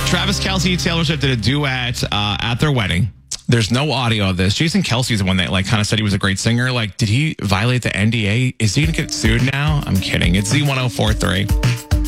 Travis Kelce, Taylor Swift did a duet at their wedding. There's no audio of this. Jason Kelce's the one that kind of said he was a great singer. Did he violate the NDA? Is he going to get sued now? I'm kidding. It's Z1043.